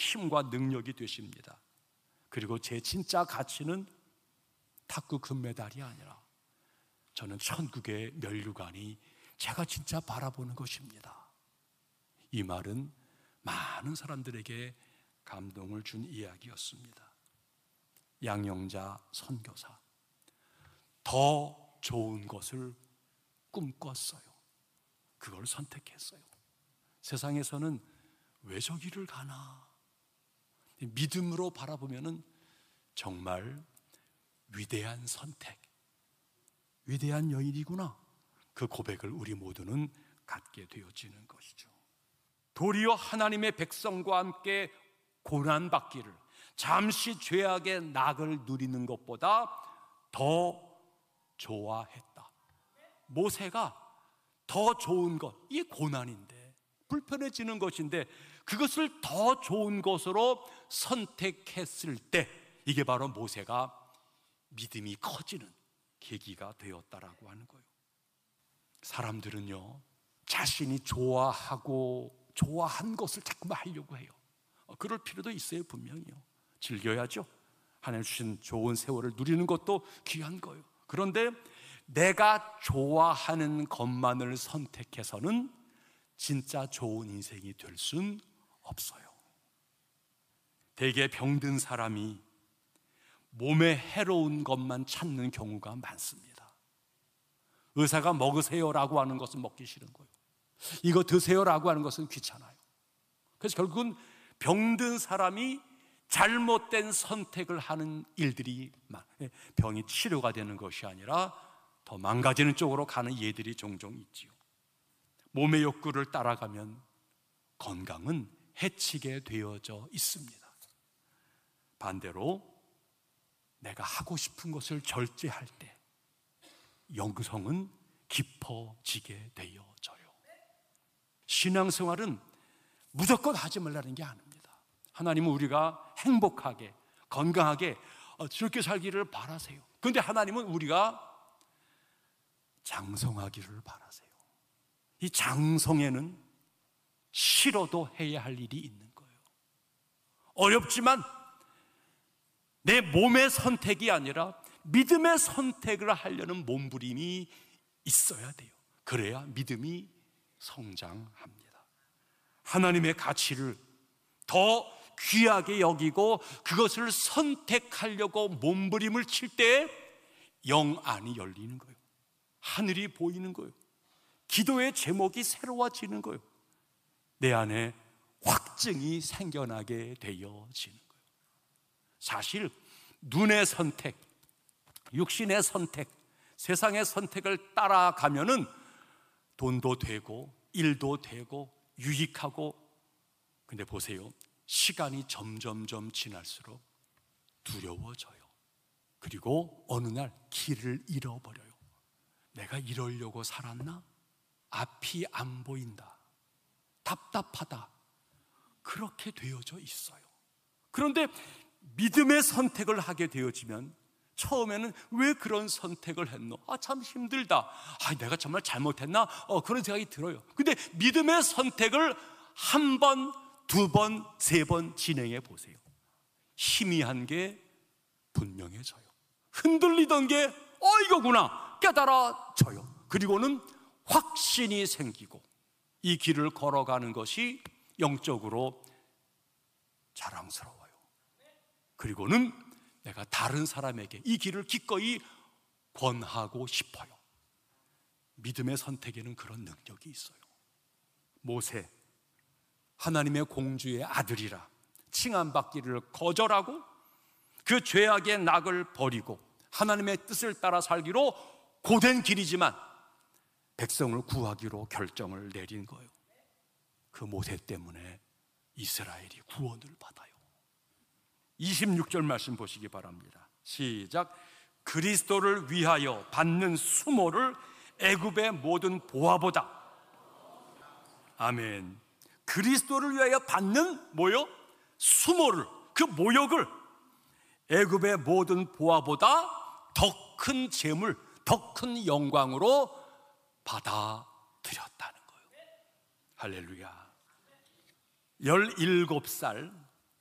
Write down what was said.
힘과 능력이 되십니다. 그리고 제 진짜 가치는 탁구 금메달이 아니라 저는 천국의 면류관이 제가 진짜 바라보는 것입니다. 이 말은 많은 사람들에게 감동을 준 이야기였습니다. 양영자 선교사, 더 좋은 것을 꿈꿨어요. 그걸 선택했어요. 세상에서는 왜 저 길을 가나? 믿음으로 바라보면은 정말 위대한 선택, 위대한 여인이구나. 그 고백을 우리 모두는 갖게 되어지는 것이죠. 도리어 하나님의 백성과 함께 고난받기를, 잠시 죄악의 낙을 누리는 것보다 더 좋아했다. 모세가 더 좋은 것, 이 고난인데, 불편해지는 것인데 그것을 더 좋은 것으로 선택했을 때, 이게 바로 모세가 믿음이 커지는 계기가 되었다라고 하는 거예요. 사람들은요, 자신이 좋아한 것을 자꾸만 하려고 해요. 그럴 필요도 있어요. 분명히요. 즐겨야죠. 하나님 주신 좋은 세월을 누리는 것도 귀한 거예요. 그런데 내가 좋아하는 것만을 선택해서는 진짜 좋은 인생이 될 순 없어요. 대개 병든 사람이 몸에 해로운 것만 찾는 경우가 많습니다. 의사가 먹으세요라고 하는 것은 먹기 싫은 거예요. 이거 드세요라고 하는 것은 귀찮아요. 그래서 결국은 병든 사람이 잘못된 선택을 하는 일들이, 병이 치료가 되는 것이 아니라 더 망가지는 쪽으로 가는 예들이 종종 있지요. 몸의 욕구를 따라가면 건강은 해치게 되어져 있습니다. 반대로 내가 하고 싶은 것을 절제할 때 영성은 깊어지게 되어져요. 신앙생활은 무조건 하지 말라는 게 아닙니다. 하나님은 우리가 행복하게, 건강하게 즐겁게 살기를 바라세요. 그런데 하나님은 우리가 장성하기를 바라세요. 이 장성에는 싫어도 해야 할 일이 있는 거예요. 어렵지만 내 몸의 선택이 아니라 믿음의 선택을 하려는 몸부림이 있어야 돼요. 그래야 믿음이 성장합니다. 하나님의 가치를 더 귀하게 여기고 그것을 선택하려고 몸부림을 칠 때 영안이 열리는 거예요. 하늘이 보이는 거예요. 기도의 제목이 새로워지는 거예요. 내 안에 확증이 생겨나게 되어지는 거예요. 사실 눈의 선택, 육신의 선택, 세상의 선택을 따라가면은 돈도 되고 일도 되고 유익하고, 근데 보세요, 시간이 점점점 지날수록 두려워져요. 그리고 어느 날 길을 잃어버려요. 내가 이러려고 살았나? 앞이 안 보인다, 답답하다, 그렇게 되어져 있어요. 그런데 믿음의 선택을 하게 되어지면 처음에는 왜 그런 선택을 했노? 참 힘들다. 내가 정말 잘못했나? 그런 생각이 들어요. 근데 믿음의 선택을 한 번, 두 번, 세 번 진행해 보세요. 희미한 게 분명해져요. 흔들리던 게 이거구나 깨달아져요. 그리고는 확신이 생기고 이 길을 걸어가는 것이 영적으로 자랑스러워요. 그리고는 내가 다른 사람에게 이 길을 기꺼이 권하고 싶어요. 믿음의 선택에는 그런 능력이 있어요. 모세, 하나님의 공주의 아들이라 칭함받기를 거절하고 그 죄악의 낙을 버리고 하나님의 뜻을 따라 살기로 고된 길이지만 백성을 구하기로 결정을 내린 거예요. 그 모세 때문에 이스라엘이 구원을 받아요. 26절 말씀 보시기 바랍니다. 시작. 그리스도를 위하여 받는 수모를 애굽의 모든 보화보다, 아멘. 그리스도를 위하여 받는 뭐요? 수모를, 그 모욕을 애굽의 모든 보화보다 더 큰 재물, 더 큰 영광으로 받아들였다는 거예요. 할렐루야. 17살